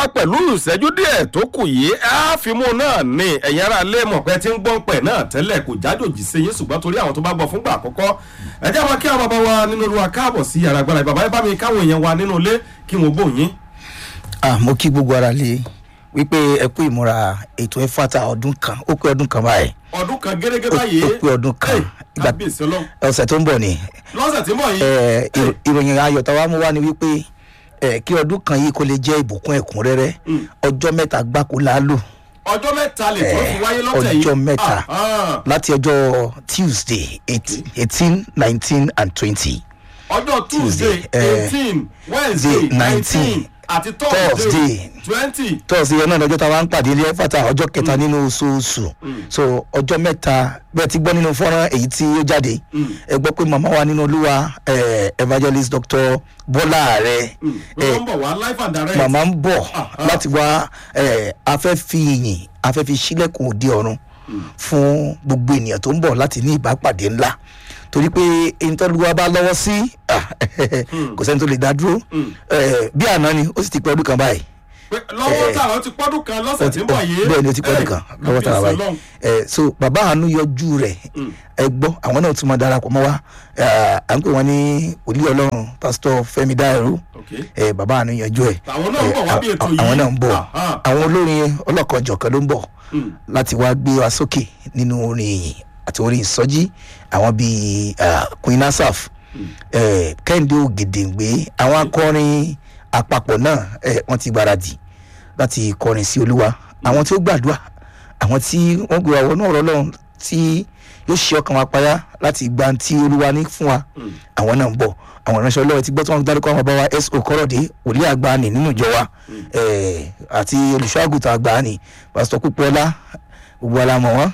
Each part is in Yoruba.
pẹ̀lú ìṣẹ́jú díẹ̀ tó kù yìí á fi mú náà ní ẹ̀yin ará ilé mọ̀ pé tí ń gbọ́n pẹ̀ náà tẹ́lẹ̀ kò jájòjì sí yín ṣùgbọ́n torí àwọn tó bá gbọ́ fúngbà àkọ́kọ́ ẹ jẹ́ wọn kí àwọn bàbá wa nínú Olúwa káàbọ̀ sí yàrá agbára bàbá ẹ bá mi káwọn èèyàn wa nínú ilé kí wọn gbóyin. mo kí gbogbo ara lé wípé ẹ kú ìmúra ètò Ẹ̀fátà ọdún kan ó pé ọdún kan báyìí. ọdún kan gẹ́gẹ́ báyìí ó pé ọdún kan ọ̀sẹ̀ tó ń bọ̀ ni. lọ́sẹ̀ tí ń bọ̀ yìí. ìròyìn ayọ̀ táwa mú wá ni wípé kí ọdún kan yìí kó lè jẹ́ ìbùkún ẹ̀kúnrẹ́rẹ́ ọjọ́ mẹ́ta gbáko la lò. ọjọ́ mẹ́ta lè tó fi wáyé lọ́tẹ̀ yìí. ọjọ́ mẹ́ta láti ọjọ́ Tuesday 18, 19 and 20. ọjọ́ Tuesday 18 Wednesday 19 àti Thursday 20. Thursday yẹn náà lọ́jọ́ tá a wá ń pàdé ní Ẹ̀fátà ọjọ́ kẹta nínú oṣooṣù. So ọjọ́ mẹ́ta bẹ́ẹ̀ ti gbọ́ nínú fọ́nrán èyí tí ó jáde ẹ gbọ́ pé màmá wa nínú Olúwa evangelist Dr. Bọ́lá Ààrẹ màmá ń bọ̀ láti wá afẹ́ fi ìyìn afẹ́ fi sílẹ̀kùn òde ọ̀run fún gbogbo ènìyàn tó ń bọ̀ láti ní ìbápàdé ńlá torí pé ìtọ́lùwà bá lọ́wọ́ sí kò sẹ́ni tó lè dá dúró bí àná ni ó sì ti pẹ́ ọdún kan báyìí. lọ́wọ́ tààrà ó ti pọ́dún kan lọ́sẹ̀ tí ń bọ̀ yìí. bẹ́ẹ̀ ni ó ti pọ́dún kan lọ́wọ́ tààrà báyìí. So bàbá àánú yọjú rẹ̀ ẹ gbọ́ àwọn náà tún máa darapọ̀ mọ́ wa à ń pè wọ́n ní wòlíì Ọlọ́run pásítọ̀ Fẹ́mi Dáìró bàbá àánú yọjú ẹ̀ àwọn náà ń bọ̀ wá bí ètò yìí. àwọn náà ń bọ̀ àwọn olórin ọlọ́kanjọ̀kan ló ń bọ̀ láti wá gbé wa sókè nínú orin ìyìn àti orin ìsọjí àwọn bíi Queen Asaf Kẹ́hìndé Ògèdèǹgbé àwọn akọrin àpapọ̀ náà wọ́n ti gbáradì láti kọrin sí Olúwa àwọn tí ó gbàdúrà àwọn tí wọ́n gbé wa wọnú ọ̀rọ̀ Ọlọ́run tí yóò ṣe ọkàn wa payá láti gba tí Olúwa ní fún wa àwọn náà ń bọ̀ àwọn ìránṣẹ́ Ọlọ́run ti gbọ́ tí wọ́n dárúkọ àwọn bàbá wa S.O. Kọ́rọ̀dé wòlíì àgbáni nínú ìjọ wa àti olùṣọ́ àgùntàn àgbáni pásítọ̀ Púpọ̀lá gbogbo alamọ wọn.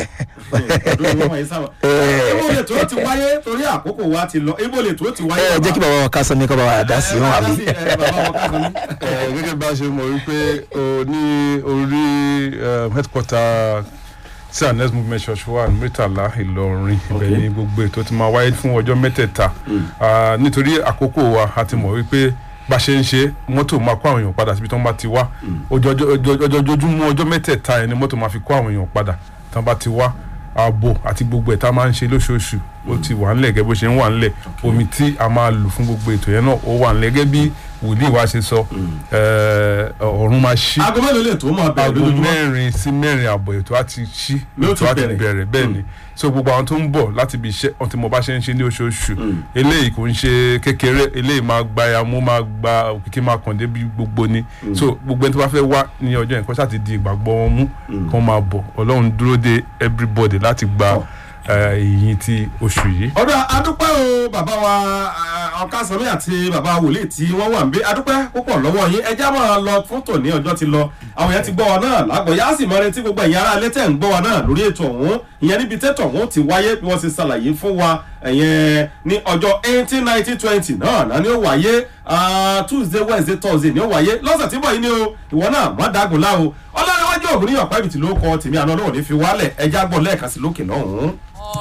ibo lè tó ti wáyé torí àkókò wa ti lọ ibo lè tó ti wáyé. jẹ́ kí bàbá wọn ká sọmi kọ́ bàbá wa dá sí wọn àbí. gẹ́gẹ́ bá a ṣe mọ̀ wípé ní orí headquarter CNS movement church wa Murtala Ìlọrin ibẹ̀ ni gbogbo ètò ti máa wáyé fún ọjọ́ mẹ́tẹ̀ẹ̀ta nítorí àkókò wa a ti mọ̀ wípé bá ṣe ń ṣe mọ́tò máa kó àwọn èèyàn padà síbi tí wọ́n bá ti wá ojoojúmọ́ ọjọ́ mẹ́tẹ̀ẹ̀ta ẹni mọ́tò máa fi kó àwọn èèyàn padà tí wọ́n bá ti wá ààbò àti gbogbo ẹ̀ta máa ń ṣe lóṣooṣù ó ti wà ńlẹ̀ gẹ́gẹ́ bó ṣe ń wà ńlẹ̀ omi tí a máa lò fún gbogbo ètò yẹn náà ó wà ńlẹ̀ gẹ́gẹ́ bí wòlíì wa ṣe sọ ọ̀run máa ṣí aago mélòó lè tó máa bẹ̀rẹ̀ lójúmọ́ aago 4 sí 4 àbọ̀ ètò á ti ṣí ètò á ti bẹ̀rẹ̀ bẹ́ẹ̀ ni so gbogbo àwọn tó ń bọ̀ láti ibi iṣẹ́ ọ̀n tí mo bá ṣe ń ṣe ní oṣooṣù eléyìí kò ń ṣe kékeré eléyìí máa gba ẹ̀yàmú máa gba òkìkí máa kàn débi gbogbo ni so gbogbo ẹni tó bá fẹ́ wá ní ọjọ́ yẹn kó ṣáà ti di ìgbàgbọ́ wọn mú kó máa bọ̀ Ọlọ́run dúró de everybody láti gba ìyìn ti oṣù yìí. ọ̀dọ̀ adúpẹ́ o bàbá wa Ọ̀kásánmi àti bàbá wòlíì tí wọ́n wà ń bẹ adúpẹ́ púpọ̀ lọ́wọ́ yín ẹjá máa lọ fún tòní ọjọ́ ti lọ àwọn yẹn ti gbọ́ wa náà lágbọ̀ yá sì mọ retí gbogbo ẹ̀yin ará ilé tẹ̀ ń gbọ́ wa náà lórí ètò ọ̀hún ìyẹn níbi tètò ọ̀hún ti wáyé bí wọ́n ṣe ṣàlàyé fún wa ẹ̀yẹn ní ọjọ́ 18, 19, 20 náà ni ó wáyé Tuesday Wednesday Thursday ni ó wáyé lọ́sẹ̀ tí bọ̀ yìí ni o ìwọ náà má dágun lá o ọlọ́run ògùn ní ọ̀pá ibìtì ló kọ tèmi àná náà ní fi wálẹ̀ ẹjá gbọ́ lẹ́ẹ̀kan sí lókè lọ́hùn-ún.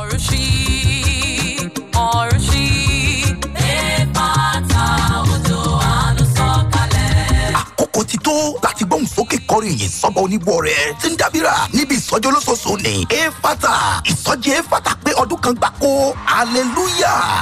ọ̀rùṣí Ẹ̀fátà òjò àánú sọ̀kalẹ̀. àkókò ti tó láti gbóhùn sókè kọrin yìí sọ́bọ̀ onígbọ̀ rẹ̀ tí ń dábìrà níbi ìsọjí olóṣooṣù ní Ẹ̀fátà ìsọjí Ẹ̀fátà pé ọdún kan gbáko hallelujah.